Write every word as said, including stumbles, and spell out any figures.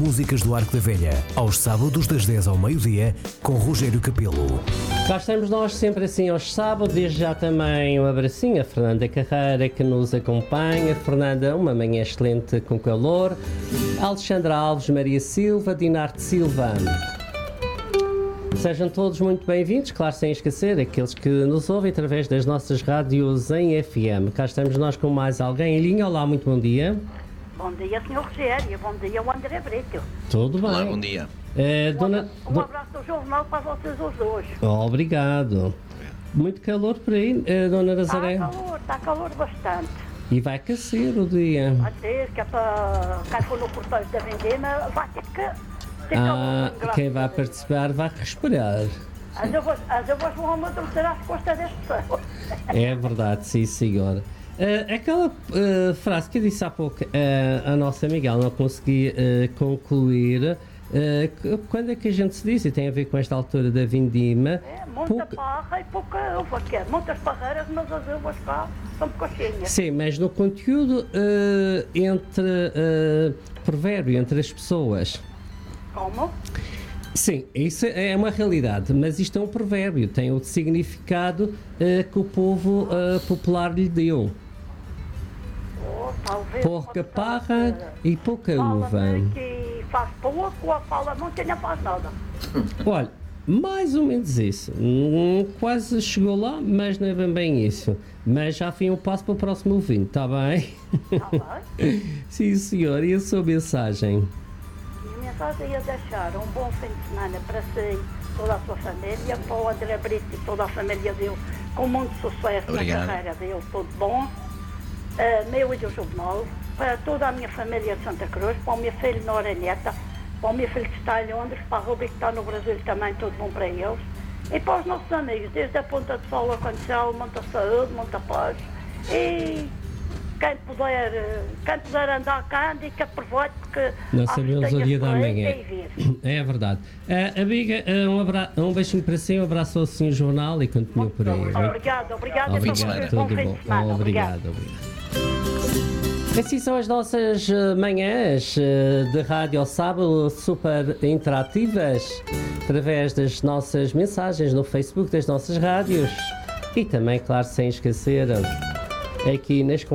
músicas do Arco da Velha, aos sábados das dez ao meio-dia, com Rogério Capelo. Cá estamos nós sempre assim aos sábados, desde já também um abracinho a Fernanda Carreira que nos acompanha. Fernanda, uma manhã excelente com calor. Alexandra Alves, Maria Silva, Dinarte Silva. Sejam todos muito bem-vindos, claro, sem esquecer aqueles que nos ouvem através das nossas rádios em F M. Cá estamos nós com mais alguém em linha. Olá, muito bom dia. Bom dia, senhor Rogério. Bom dia, o André Brito. Tudo bem. Olá, bom dia. É, Um, dona... um abraço do jornal para vocês os dois. Obrigado. Muito calor por aí, eh, dona Nazaré? Está calor, está calor bastante. E vai aquecer o dia. Vai ter que é para quem for no porteiro da Vendema vai ter que ter Ah, calor. quem vai participar vai respirar. As avós, as avós vão amadurecer às costas das pessoas. É verdade, sim, senhor. Uh, aquela uh, frase que eu disse há pouco, uh, a nossa amiga, ela não consegui uh, concluir. Uh, quando é que a gente se diz, e tem a ver com esta altura da vindima? É, muita pouca... parra e pouca uva, que é muitas parreiras, mas as uvas cá são coxinhas. Sim, mas no conteúdo uh, entre uh, provérbio entre as pessoas. Como? Sim, isso é uma realidade, mas isto é um provérbio, tem o significado uh, que o povo uh, popular lhe deu. Oh, talvez Pouca parra e pouca uva. Fala-me que faz pouco, ou fala muito e não faz nada. Olha, mais ou menos isso. Hum, quase chegou lá, mas não é bem, bem isso. Mas já fui um passo para o próximo ouvinte, está bem? Está bem? Sim, senhor. E a sua mensagem? A mensagem ia deixar um bom fim de semana para si, toda a sua família, para o André Brito e toda a família dele, com muito sucesso Obrigado. na carreira dele, tudo bom. Uh, meu e do jornal, para toda a minha família de Santa Cruz, para o meu filho Nora Neta, para o meu filho que está em Londres, para a Rubi que está no Brasil também, tudo bom para eles. E para os nossos amigos, desde a Ponta de Sol ao Conchal, muita saúde, muita paz. E quem puder, quem puder andar cá, ande que aproveite, porque Não há sabemos o festejas dia da por aí, manhã. tem vir. É verdade. Uh, amiga, uh, um, abra... um beijinho para si, um abraço ao senhor jornal e continua por aí. Bem? Obrigado, obrigado. Bom fim e de para semana. vocês, bom Tudo fim bom. de semana. Obrigado, obrigado. Assim são as nossas uh, manhãs uh, de rádio ao sábado, super interativas, através das nossas mensagens no Facebook das nossas rádios e também, claro, sem esquecer, aqui nas